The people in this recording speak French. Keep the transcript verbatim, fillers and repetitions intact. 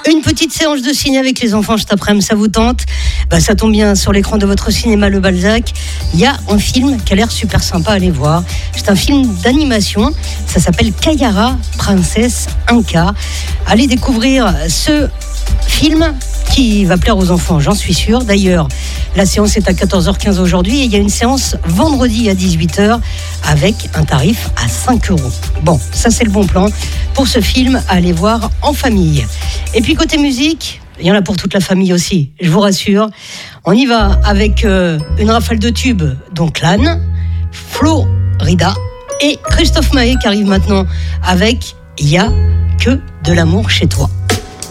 Une petite séance de ciné avec les enfants cet après-midi, ça vous tente? Bah, ça tombe bien, sur l'écran de votre cinéma Le Balzac, il y a un film qui a l'air super sympa à aller voir. C'est un film d'animation, ça s'appelle Kayara, princesse Inca. Allez découvrir ce film qui va plaire aux enfants, j'en suis sûre. D'ailleurs, la séance est à quatorze heures quinze aujourd'hui et il y a une séance vendredi à dix-huit heures avec un tarif à cinq euros. Bon, ça c'est le bon plan pour ce film à aller voir en famille. Et puis côté musique, il y en a pour toute la famille aussi, je vous rassure. On y va avec euh, une rafale de tubes, donc l'âne, Florida et Christophe Maé qui arrive maintenant avec « Il y a que de l'amour chez toi ».